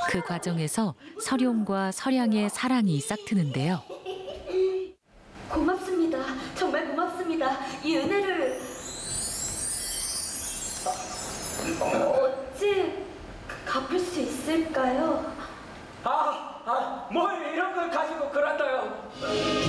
그 과정에서 설용과 설양의 사랑이 싹트는데요. 고맙습니다. 정말 고맙습니다. 이 은혜를 어찌 갚을 수 있을까요? 뭘 이런 걸 가지고 그런다요.